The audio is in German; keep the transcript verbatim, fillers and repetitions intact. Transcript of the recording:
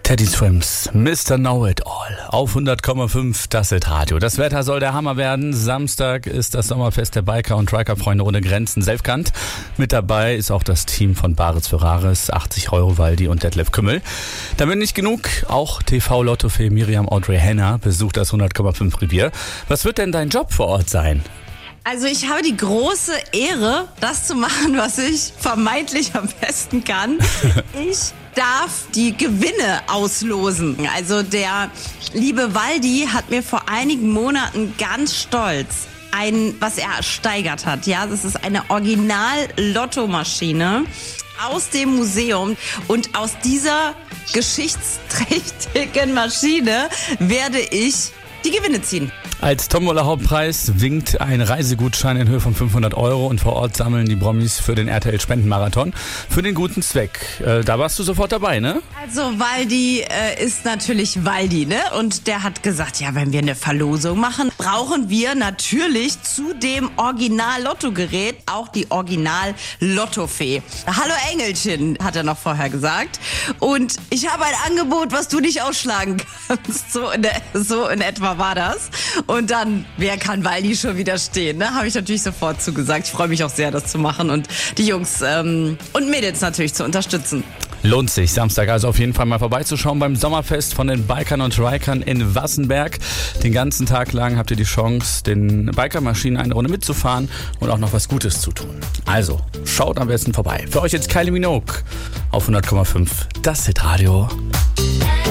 Teddy Swims, Mister Know-It-All auf hundert Komma fünf, das Hitradio. Das Wetter soll der Hammer werden. Samstag ist das Sommerfest der Biker und Triker-Freunde ohne Grenzen Selfkant. Mit dabei ist auch das Team von Baritz für Rares, achtzig Euro Waldi und Detlef Kümmel. Damit nicht genug, auch T V-Lottofee Miriam Audrey Henner besucht das hundert Komma fünf Revier. Was wird denn dein Job vor Ort sein? Also ich habe die große Ehre, das zu machen, was ich vermeintlich am besten kann. Ich darf die Gewinne auslosen. Also der liebe Waldi hat mir vor einigen Monaten ganz stolz ein, was er ersteigert hat. Ja, das ist eine Original-Lottomaschine aus dem Museum. Und aus dieser geschichtsträchtigen Maschine werde ich die Gewinne ziehen. Als Tombola-Hauptpreis winkt ein Reisegutschein in Höhe von fünfhundert Euro und vor Ort sammeln die Promis für den R T L-Spendenmarathon für den guten Zweck. Äh, da warst du sofort dabei, ne? Also Waldi äh, ist natürlich Waldi, ne? Und der hat gesagt, ja, wenn wir eine Verlosung machen, brauchen wir natürlich zu dem Original-Lottogerät auch die Original-Lottofee. Hallo Engelchen, hat er noch vorher gesagt. Und ich habe ein Angebot, was du nicht ausschlagen kannst. So in, der, so in etwa war das. Und dann, wer kann Waldi schon widerstehen, ne? Habe ich natürlich sofort zugesagt. Ich freue mich auch sehr, das zu machen und die Jungs ähm, und Mädels natürlich zu unterstützen. Lohnt sich, Samstag also auf jeden Fall mal vorbeizuschauen beim Sommerfest von den Bikern und Trikern in Wassenberg. Den ganzen Tag lang habt ihr die Chance, den Bikermaschinen eine Runde mitzufahren und auch noch was Gutes zu tun. Also, schaut am besten vorbei. Für euch jetzt Kylie Minogue auf hundert Komma fünf, das Hitradio.